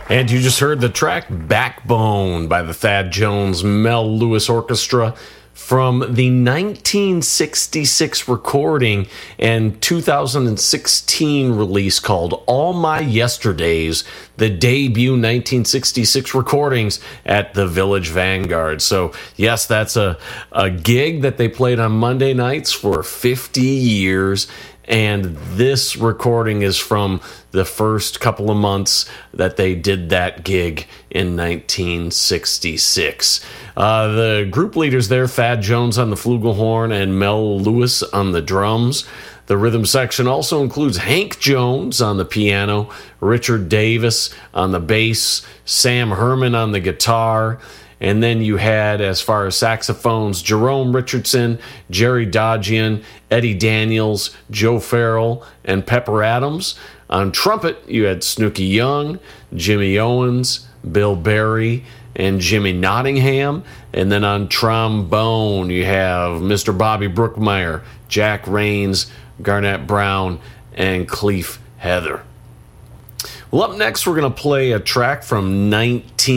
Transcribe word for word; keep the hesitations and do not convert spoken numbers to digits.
And you just heard the track Backbone by the Thad Jones Mel Lewis Orchestra from the nineteen sixty-six recording and two thousand sixteen release called All My Yesterdays, the debut nineteen sixty-six recordings at the Village Vanguard. So, yes, that's a, a gig that they played on Monday nights for fifty years. And this recording is from the first couple of months that they did that gig in nineteen sixty-six. Uh, the group leaders there, Thad Jones on the flugelhorn and Mel Lewis on the drums. The rhythm section also includes Hank Jones on the piano, Richard Davis on the bass, Sam Herman on the guitar. And then you had, as far as saxophones, Jerome Richardson, Jerry Dodgian, Eddie Daniels, Joe Farrell, and Pepper Adams. On trumpet, you had Snooky Young, Jimmy Owens, Bill Berry, and Jimmy Nottingham. And then on trombone, you have Mister Bobby Brookmeyer, Jack Raines, Garnett Brown, and Cleve Heather. Well, up next, we're going to play a track from nineteen